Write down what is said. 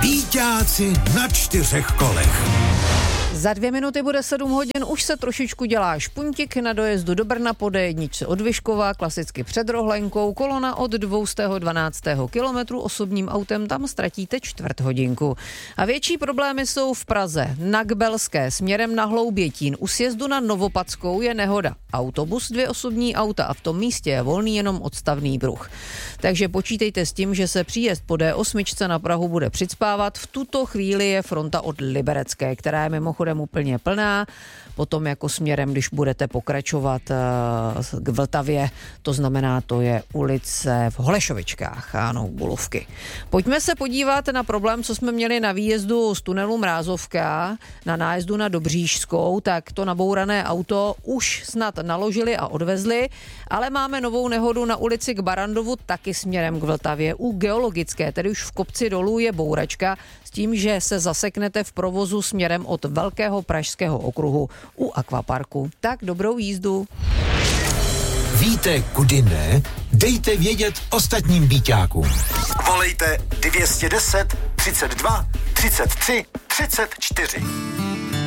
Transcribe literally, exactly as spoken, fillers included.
Bíťáci na čtyřech kolech. Za dvě minuty bude sedm hodin, už se trošičku dělá špuntík na dojezdu do Brna po dé jedničce od Vyškova, klasicky před Rohlenkou, kolona od dvě stě dvanáct kilometrů osobním autem, tam ztratíte čtvrt hodinku. A větší problémy jsou v Praze. Na Kbelské směrem na Hloubětín u sjezdu na Novopadskou je nehoda. Autobus, dvě osobní auta a v tom místě je volný jenom odstavný pruh. Takže počítejte s tím, že se příjezd po dé osm na Prahu bude přicpávat. V tuto chvíli je fronta od Liberecké, která je mimochodem úplně plná, potom jako směrem, když budete pokračovat k Vltavě, to znamená, to je ulice v Holešovičkách, ano, Bulovky. Pojďme se podívat na problém, co jsme měli na výjezdu z tunelu Mrázovka, na nájezdu na Dobříšskou, tak to nabourané auto už snad naložili a odvezli, ale máme novou nehodu na ulici k Barandovu, taky směrem k Vltavě. U Geologické, tedy už v kopci dolů, je bouračka s tím, že se zaseknete v provozu směrem od Velkého pražského okruhu u Akvaparku. Tak dobrou jízdu. Víte, kudy ne? Dejte vědět ostatním bíťákům. Volejte dvě stě deset, třicet dva, třicet tři, třicet čtyři.